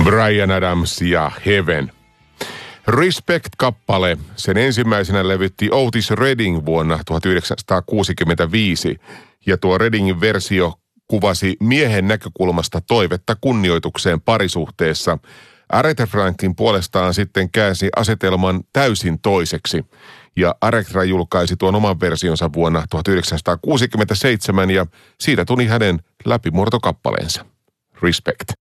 Bryan Adams ja Heaven. Respect-kappale, sen ensimmäisenä levytti Otis Redding vuonna 1965, ja tuo Reddingin versio kuvasi miehen näkökulmasta toivetta kunnioitukseen parisuhteessa. Aretha Franklin puolestaan sitten käänsi asetelman täysin toiseksi, ja Aretha julkaisi tuon oman versionsa vuonna 1967, ja siitä tuli hänen läpimurtokappaleensa. Respect.